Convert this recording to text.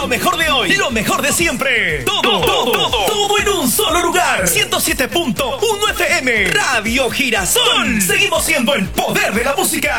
Lo mejor de hoy, lo mejor de siempre. Todo en un solo lugar. 107.1 FM. Radio Girasol. Seguimos siendo el poder de la música.